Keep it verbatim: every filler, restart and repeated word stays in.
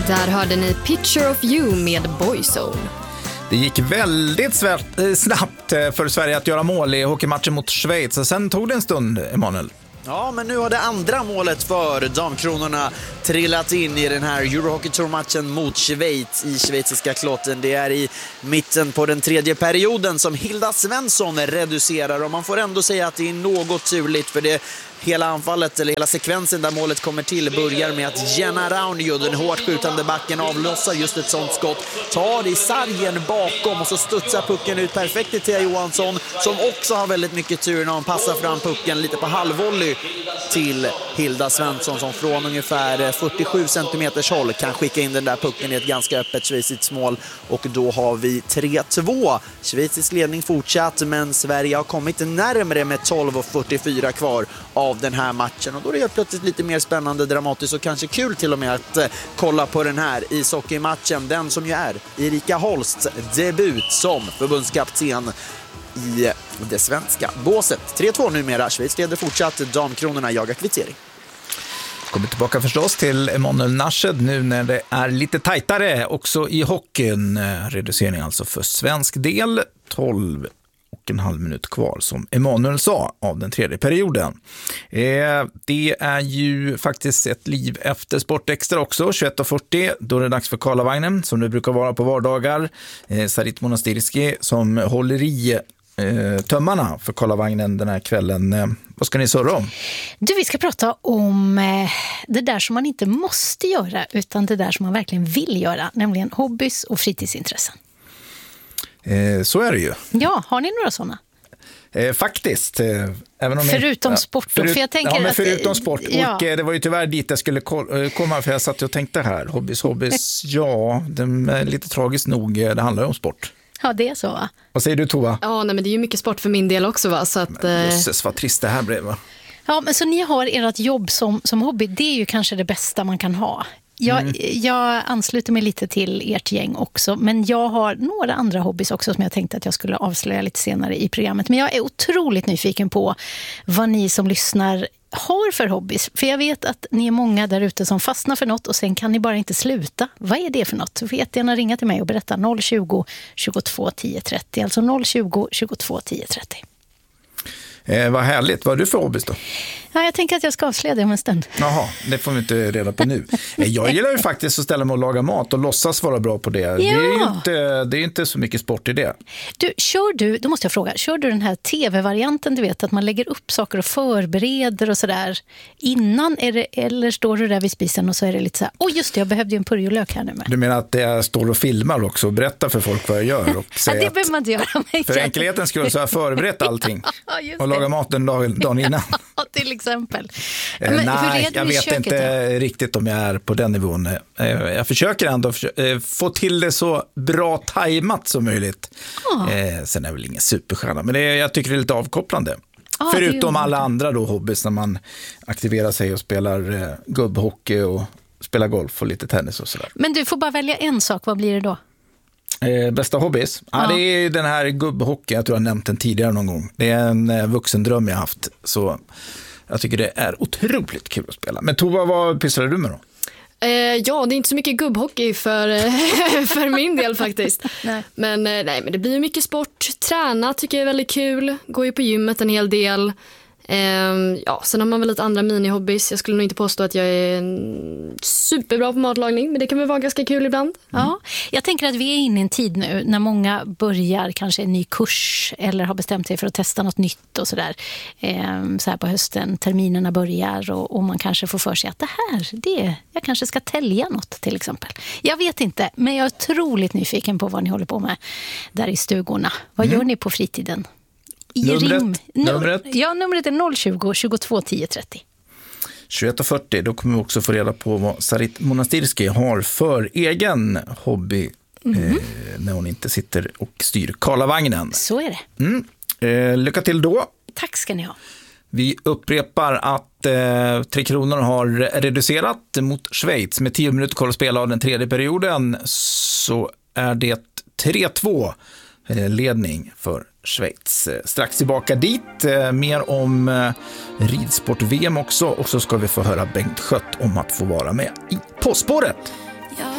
Där hörde ni Picture of You med Boyzone. Det gick väldigt snabbt för Sverige att göra mål i hockeymatchen mot Schweiz. Och sen tog det en stund, Emanuel. Ja, men nu har det andra målet för damkronorna trillat in i den här Eurohockey-tour-matchen mot Schweiz i schweiziska Kloten. Det är i mitten på den tredje perioden som Hilda Svensson reducerar, och man får ändå säga att det är något turligt, för det hela anfallet, eller hela sekvensen där målet kommer till, börjar med att Jenna Raunio, den hårt skjutande backen, avlossar just ett sånt skott, tar i sargen bakom och så studsar pucken ut perfekt till Thea Johansson, som också har väldigt mycket tur när hon passar fram pucken lite på halvvolley till Hilda Svensson, som från ungefär fyrtiosju centimeters håll kan skicka in den där pucken i ett ganska öppet schweiziskt mål, och då har vi tre två. Schweizisk ledning fortsatt, men Sverige har kommit närmare med tolv och fyrtiofyra kvar av den här matchen, och då är det helt plötsligt lite mer spännande, dramatiskt och kanske kul till och med att eh, kolla på den här ishockeymatchen, den som ju är Erika Holsts debut som förbundskapten i det svenska båset. tre två numera, Schweiz leder fortsatt, damkronorna jagar kvittering. Kommer tillbaka förstås till Emanuel Nashed nu när det är lite tajtare också i hockeyn. Reducering alltså för svensk del, tolv och en halv minut kvar som Emanuel sa av den tredje perioden. Eh, det är ju faktiskt ett liv efter Sportextra också, tjugoett och fyrtio, då är det dags för Karlavagnen som det brukar vara på vardagar. Eh, Sarit Monastirski som håller i eh, tömmarna för Karlavagnen den här kvällen. Eh, vad ska ni surra om? Du, vi ska prata om eh, det där som man inte måste göra, utan det där som man verkligen vill göra, nämligen hobbys och fritidsintressen. Eh, så är det ju. Ja, har ni några sådana? Eh, faktiskt. Eh, även om förutom jag, sport då, förut, för jag tänker ja, men att, förutom sport. Ja. Och eh, det var ju tyvärr dit jag skulle komma, för jag satt och tänkte här. Hobbys, hobbys, ja, det är lite tragiskt nog, det handlar ju om sport. Ja, det är så, va? Vad säger du, Tova? Ja, nej, men det är ju mycket sport för min del också, va? Så att, men, jösses, vad trist det här blev, va? Ja, men så ni har ert jobb som, som hobby, det är ju kanske det bästa man kan ha. Jag, mm. jag ansluter mig lite till ert gäng också, men jag har några andra hobbys också som jag tänkte att jag skulle avslöja lite senare i programmet. Men jag är otroligt nyfiken på vad ni som lyssnar har för hobbys. För jag vet att ni är många där ute som fastnar för något och sen kan ni bara inte sluta. Vad är det för något? Så får jättegärna ringa till mig och berätta noll tjugo, tjugotvå, tio trettio. Alltså noll tjugo, tjugotvå, tio trettio. Eh, vad härligt. Vad är du för hobbys då? Ja, jag tänker att jag ska avslöja det om en stund. Jaha, det får vi inte reda på nu. Jag gillar ju faktiskt att ställa mig och laga mat och låtsas vara bra på det. Ja. Det är ju inte, det är inte så mycket sport i det. Du, kör du, då måste jag fråga, kör du den här tv-varianten, du vet, att man lägger upp saker och förbereder och sådär innan, är det, eller står du där vid spisen och så är det lite så här, åh oh, just det, jag behövde ju en purjolök här nu med. Du menar att jag står och filmar också och berättar för folk vad jag gör? Och ja, det behöver man inte göra. Mig. För enkelhetens skull så har jag förberett allting ja, och lagat maten dag, dagen innan. Ja, till exempel. Men Nej, hur är jag vet köket, inte då? Riktigt om jag är på den nivån. Jag försöker ändå få till det så bra tajmat som möjligt. Ah. Eh, sen är det väl ingen superstjärna, men det är, jag tycker det är lite avkopplande. Ah, Förutom alla andra då hobbys när man aktiverar sig och spelar eh, gubbhockey och spelar golf och lite tennis och sådär. Men du får bara välja en sak, vad blir det då? Eh, bästa hobbys? Ja. Ah, det är den här gubbhockey, jag tror jag nämnt den tidigare någon gång. Det är en eh, vuxendröm jag haft, så jag tycker det är otroligt kul att spela. Men Tova, vad pysslar du med då? Eh, ja, det är inte så mycket gubbhockey för, för min del faktiskt. Nej. Men, eh, nej, men det blir mycket sport. Träna tycker jag är väldigt kul. Går ju på gymmet en hel del. Eh, ja, sen har man väl lite andra mini-hobbys. Jag skulle nog inte påstå att jag är superbra på matlagning, men det kan väl vara ganska kul ibland. Mm. Ja, jag tänker att vi är inne i en tid nu när många börjar kanske en ny kurs eller har bestämt sig för att testa något nytt och sådär. Eh, så här på hösten, terminerna börjar och, och man kanske får för sig att det här, det, jag kanske ska tälja något till exempel. Jag vet inte, men jag är otroligt nyfiken på vad ni håller på med där i stugorna. Vad mm. gör ni på fritiden? I numret, rim. numret. Ja, numret är noll tjugo, tjugotvå, tio trettio. tjugoett och fyrtio, då kommer vi också få reda på vad Sarit Monastirski har för egen hobby mm. eh, när hon inte sitter och styr Karlavagnen. Så är det. Mm. Eh, lycka till då. Tack ska ni ha. Vi upprepar att eh, Tre Kronor har reducerat mot Schweiz med tio minuter kvar att spela av den tredje perioden, så är det tre två eh, ledning för Schweiz. Strax tillbaka dit, eh, mer om eh, ridsport-V M också, och så ska vi få höra Bengt Schött om att få vara med i På spåret.